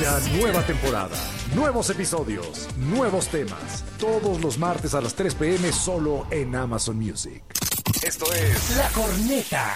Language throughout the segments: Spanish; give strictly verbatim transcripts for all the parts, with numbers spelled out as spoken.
Una nueva temporada, nuevos episodios, nuevos temas. Todos los martes a las tres p.m. solo en Amazon Music. Esto es La Corneta.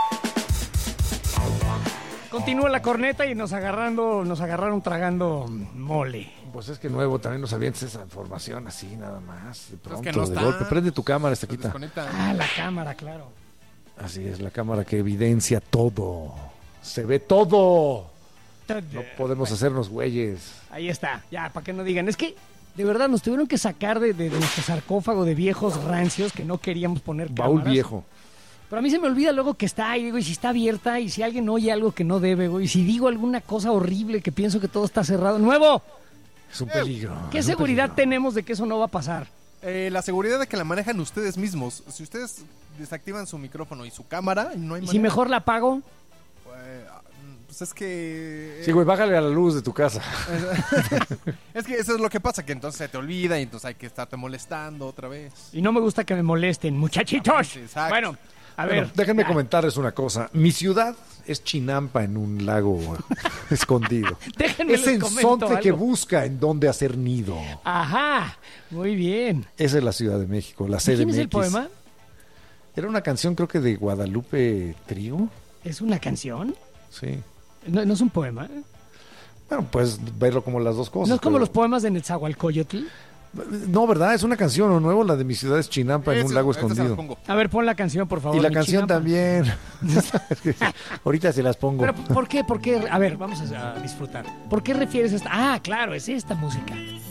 Continúa la corneta y nos agarrando, nos agarraron tragando mole. Pues es que nuevo, también nos avientes esa información así, nada más. De pronto, es que no de está. golpe. Prende tu cámara, Se Estequita. desconecta. Ah, la cámara, claro. Así es, la cámara que evidencia todo. Se ve todo. No podemos hacernos güeyes. Ahí está, ya, para que no digan. Es que, de verdad, nos tuvieron que sacar de, de, de nuestro sarcófago de viejos rancios que no queríamos poner Baúl cámaras. viejo. Pero a mí se me olvida luego que está ahí, digo, y si está abierta, y si alguien oye algo que no debe, güey, y si digo alguna cosa horrible que pienso que todo está cerrado. ¡Nuevo! Es un peligro. ¿Qué es un seguridad peligro. tenemos de que eso no va a pasar? Eh, la seguridad de que la manejan ustedes mismos. Si ustedes desactivan su micrófono y su cámara, no hay ¿Y manera. si mejor la apago? Eh, pues es que... Sí, güey, bájale a la luz de tu casa. Es que eso es lo que pasa, que entonces se te olvida y entonces hay que estarte molestando otra vez. Y no me gusta que me molesten, muchachitos. Exacto. Bueno, a Bueno, ver. déjenme ya. comentarles una cosa. Mi ciudad es Chinampa en un lago escondido. Déjenme Es les comento ensonte que algo. busca en dónde hacer nido. Ajá, muy bien. Esa es la Ciudad de México, la ¿De C D quién M X. es el poema? Era una canción, creo que de Guadalupe Trío. ¿Es una canción? Sí. No, no es un poema. Bueno, puedes verlo como las dos cosas. No es como pero- los poemas de Netzahualcóyotl. No, ¿verdad? Es una canción, ¿o nuevo? La de Mi ciudad es Chinampa en Ese- un lago ese se los escondido. pongo. A ver, pon la canción, por favor. Y la mi canción chinampa. también. Ahorita se las pongo. Pero, ¿por qué? ¿Por qué? A ver, vamos a, a disfrutar. ¿Por qué refieres a esta? Ah, claro, es esta música.